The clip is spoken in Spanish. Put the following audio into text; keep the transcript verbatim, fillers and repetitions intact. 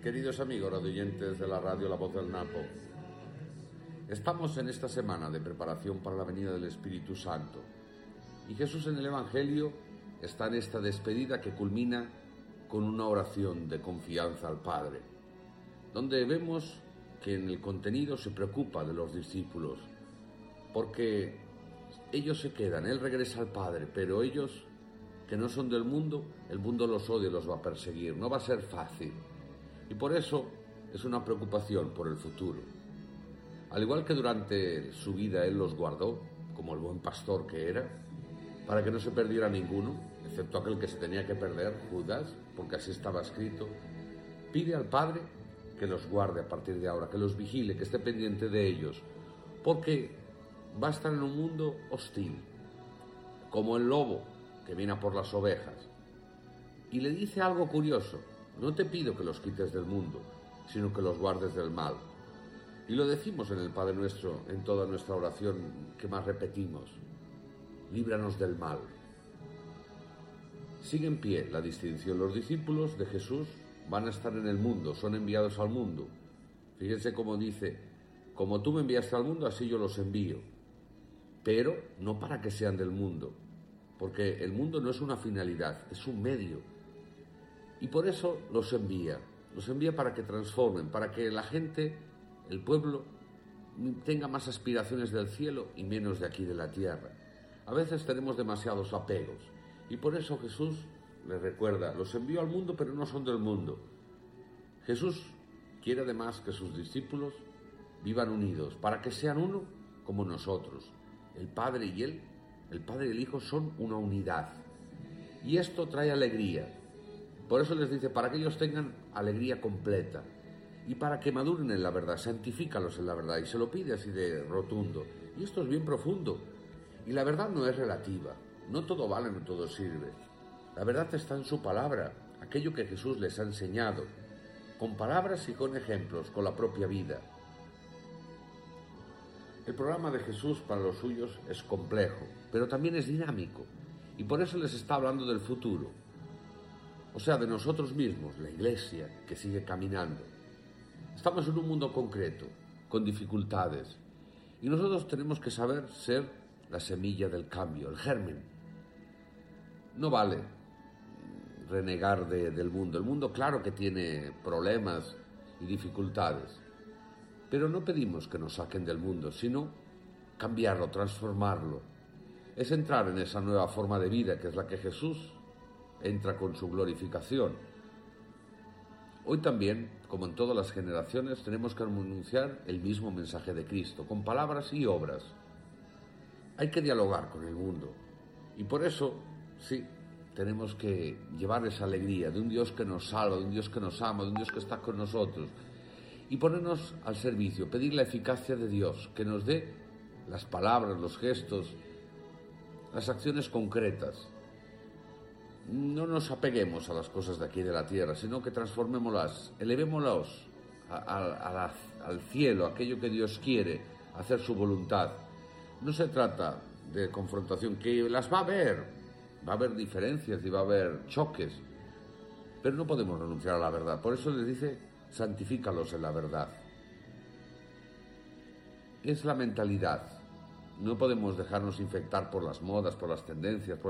Queridos amigos radioyentes de la radio La Voz del Napo, estamos en esta semana de preparación para la venida del Espíritu Santo y Jesús en el Evangelio está en esta despedida que culmina con una oración de confianza al Padre, donde vemos que en el contenido se preocupa de los discípulos, porque ellos se quedan, Él regresa al Padre, pero ellos que no son del mundo, el mundo los odia y los va a perseguir, no va a ser fácil. Y por eso es una preocupación por el futuro. Al igual que durante su vida Él los guardó, como el buen pastor que era, para que no se perdiera ninguno, excepto aquel que se tenía que perder, Judas, porque así estaba escrito, pide al Padre que los guarde a partir de ahora, que los vigile, que esté pendiente de ellos, porque va a estar en un mundo hostil, como el lobo que viene a por las ovejas. Y le dice algo curioso: no te pido que los quites del mundo, sino que los guardes del mal. Y lo decimos en el Padre Nuestro, en toda nuestra oración que más repetimos: líbranos del mal. Sigue en pie la distinción. Los discípulos de Jesús van a estar en el mundo, son enviados al mundo. Fíjense cómo dice: como tú me enviaste al mundo, así yo los envío. Pero no para que sean del mundo, porque el mundo no es una finalidad, es un medio. Y por eso los envía, los envía para que transformen, para que la gente, el pueblo, tenga más aspiraciones del cielo y menos de aquí de la tierra. A veces tenemos demasiados apegos y por eso Jesús les recuerda: los envío al mundo, pero no son del mundo. Jesús quiere además que sus discípulos vivan unidos, para que sean uno como nosotros. El Padre y Él, el Padre y el Hijo son una unidad. Y esto trae alegría. Por eso les dice, para que ellos tengan alegría completa y para que maduren en la verdad, santifícalos en la verdad. Y se lo pide así de rotundo. Y esto es bien profundo. Y la verdad no es relativa. No todo vale, no todo sirve. La verdad está en su palabra, aquello que Jesús les ha enseñado, con palabras y con ejemplos, con la propia vida. El programa de Jesús para los suyos es complejo, pero también es dinámico. Y por eso les está hablando del futuro. O sea, de nosotros mismos, la Iglesia, que sigue caminando. Estamos en un mundo concreto, con dificultades, y nosotros tenemos que saber ser la semilla del cambio, el germen. No vale renegar de, del mundo. El mundo, claro que tiene problemas y dificultades, pero no pedimos que nos saquen del mundo, sino cambiarlo, transformarlo. Es entrar en esa nueva forma de vida, que es la que Jesús entra con su glorificación. Hoy también, como en todas las generaciones, tenemos que anunciar el mismo mensaje de Cristo, con palabras y obras. Hay que dialogar con el mundo. Y por eso, sí, tenemos que llevar esa alegría de un Dios que nos salva, de un Dios que nos ama, de un Dios que está con nosotros. Y ponernos al servicio, pedir la eficacia de Dios, que nos dé las palabras, los gestos, las acciones concretas. No nos apeguemos a las cosas de aquí de la tierra, sino que transformémoslas, elevémoslas a, a, a la, al cielo, aquello que Dios quiere, hacer su voluntad. No se trata de confrontación, que las va a haber, va a haber diferencias y va a haber choques, pero no podemos renunciar a la verdad. Por eso les dice: santifícalos en la verdad. Es la mentalidad. No podemos dejarnos infectar por las modas, por las tendencias, por